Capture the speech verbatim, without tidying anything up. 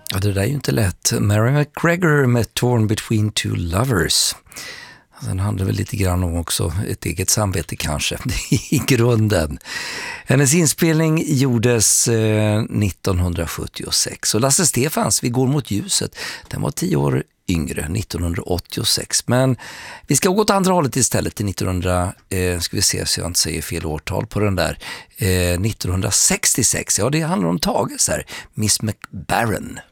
Ja, det där är ju inte lätt. Mary McGregor med Torn Between Two Lovers. Den handlar väl lite grann om också ett eget samvete kanske, i grunden. Hennes inspelning gjordes eh, nittonhundrasjuttiosex. Och Lasse Stefans, Vi går mot ljuset, den var tio år yngre, nittonhundraåttiosex. Men vi ska gå åt andra hållet istället till nittonhundra, eh, ska vi se så jag inte säger fel årtal på den där, eh, nittonhundrasextiosex. Ja, det handlar om Tage så här, Miss McBaron.